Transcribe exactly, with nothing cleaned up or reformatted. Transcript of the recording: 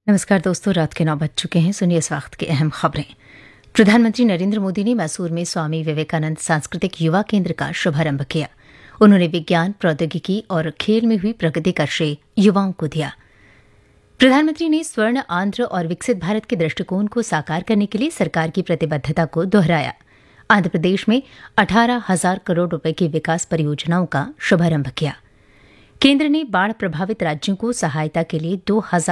नमस्कार दोस्तों, रात के नौ बज चुके हैं। सुनिए इस वक्त की अहम खबरें। प्रधानमंत्री नरेंद्र मोदी ने मैसूर में स्वामी विवेकानंद सांस्कृतिक युवा केंद्र का शुभारंभ किया। उन्होंने विज्ञान, प्रौद्योगिकी और खेल में हुई प्रगति का श्रेय युवाओं को दिया। प्रधानमंत्री ने स्वर्ण आंध्र और विकसित भारत के दृष्टिकोण को साकार करने के लिए सरकार की प्रतिबद्धता को दोहराया। आंध्र प्रदेश में अठारह हजार करोड़ रुपए की विकास परियोजनाओं का शुभारंभ किया। केंद्र ने बाढ़ प्रभावित राज्यों को सहायता के लिए दो हजार